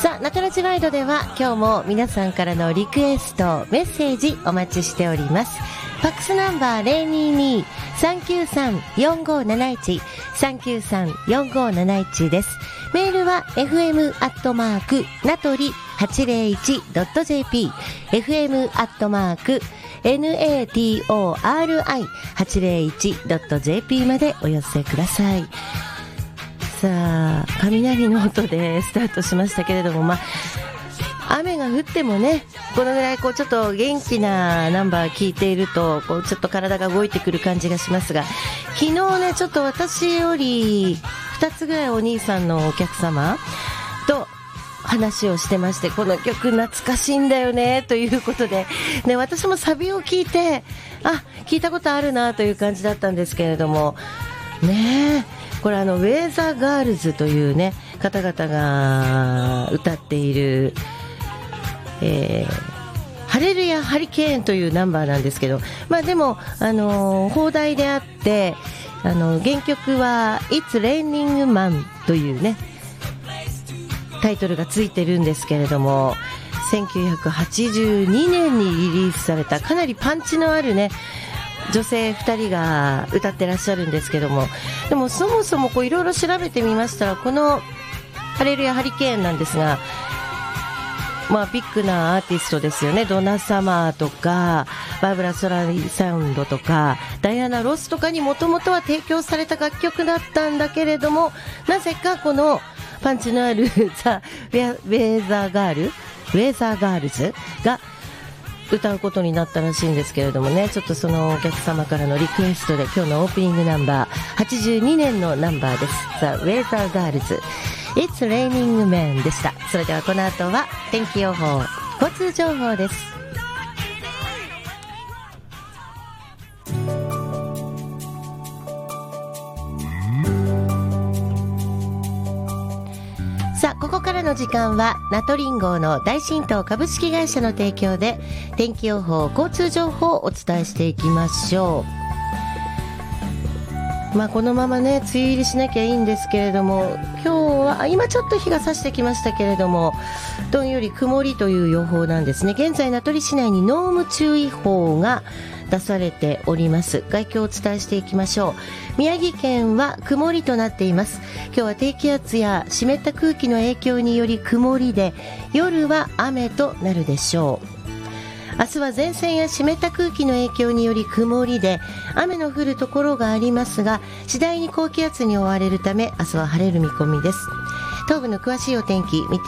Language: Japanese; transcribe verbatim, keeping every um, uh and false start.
さあ、ナトラジワイドでは今日も皆さんからのリクエストメッセージお待ちしております。ファックスナンバー ゼロにに さんきゅうさん よんごーなないち さんきゅうさん よんごーなないち です。メールは エフエム アットマーク ナトリ はちぜろいち ドット ジェーピー エフエム アットマーク ナトリ はちぜろいち ドット ジェーピー までお寄せください。さあ、雷の音でスタートしましたけれども、まあ雨が降ってもね、このぐらいこうちょっと元気なナンバー聞いているとこうちょっと体が動いてくる感じがしますが、昨日ねちょっと私よりふたつぐらいお兄さんのお客様と話をしてまして、この曲懐かしいんだよねということで、ね、私もサビを聞いてあ聞いたことあるなという感じだったんですけれどもね、これあのウェーザーガールズというね方々が歌っているえー、ハレルヤハリケーンというナンバーなんですけど、まあでも、あのー、邦題であって、あのー、原曲は It's Raining Man というねタイトルがついてるんですけれども、せんきゅうひゃくはちじゅうにねんにリリースされたかなりパンチのあるね女性ふたりが歌ってらっしゃるんですけども、でもそもそもいろいろ調べてみましたら、このハレルヤハリケーンなんですが、まあ、ビッグなアーティストですよね。ドナ・サマーとかバーブラ・ストライサウンドとかダイアナ・ロスとかにもともとは提供された楽曲だったんだけれども、なぜかこのパンチのあるザ・ウェーザーガールウェーザーガールズが歌うことになったらしいんですけれどもね、ちょっとそのお客様からのリクエストで今日のオープニングナンバーはちじゅうにねんのナンバーです。ザ・ウェーザーガールズIt's Raining Man でした。それではこの後は天気予報、交通情報です。さあ、ここからの時間はナトリン号の大新東株式会社の提供で天気予報、交通情報をお伝えしていきましょう。まあ、このままね梅雨入りしなきゃいいんですけれども、今日は今ちょっと日が差してきましたけれども、どんより曇りという予報なんですね。現在名取市内に濃霧注意報が出されております。概況をお伝えしていきましょう。宮城県は曇りとなっています。今日は低気圧や湿った空気の影響により曇りで、夜は雨となるでしょう。明日は前線や湿った空気の影響により曇りで雨の降るところがありますが、次第に高気圧に覆われるため明日は晴れる見込みです。東部の詳しいお天気見て